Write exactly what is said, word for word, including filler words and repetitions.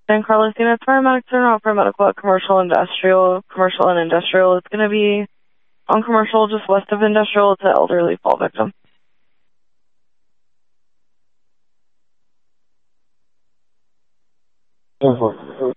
San Carlos units, paramedics are not for medical at commercial, industrial, commercial and industrial. It's going to be on commercial just west of industrial. It's an elderly fall victim. ten four.